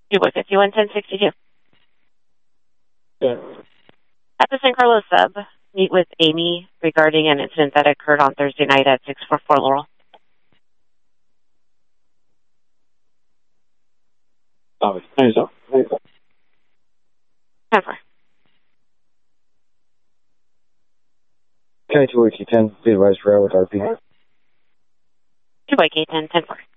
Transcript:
2 51 1062. Yeah. At the San Carlos sub, meet with Amy regarding an incident that occurred on Thursday night at 644 Laurel. Oh, thanks. 10-4. Okay, 2 10, be advised for with RP. 2 10 10-4.